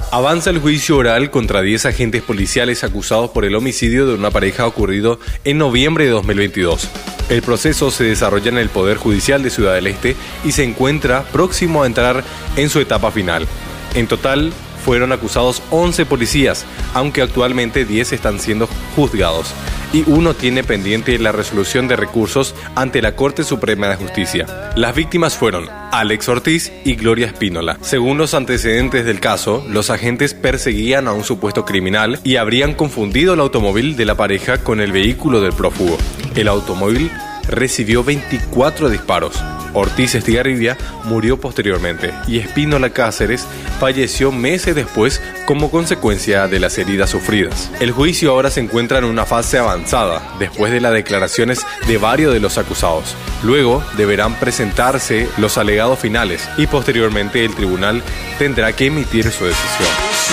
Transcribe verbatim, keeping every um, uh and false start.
Avanza el juicio oral contra diez agentes policiales acusados por el homicidio de una pareja ocurrido en noviembre de dos mil veintidós. El proceso se desarrolla en el Poder Judicial de Ciudad del Este y se encuentra próximo a entrar en su etapa final. En total, fueron acusados once policías, aunque actualmente diez están siendo juzgados, y uno tiene pendiente la resolución de recursos ante la Corte Suprema de Justicia. Las víctimas fueron Alex Ortiz y Gloria Espínola. Según los antecedentes del caso, los agentes perseguían a un supuesto criminal y habrían confundido el automóvil de la pareja con el vehículo del prófugo. El automóvil recibió veinticuatro disparos. Ortiz Estigarribia murió posteriormente y Espínola Cáceres falleció meses después como consecuencia de las heridas sufridas. El juicio ahora se encuentra en una fase avanzada, después de las declaraciones de varios de los acusados. Luego deberán presentarse los alegados finales y posteriormente el tribunal tendrá que emitir su decisión.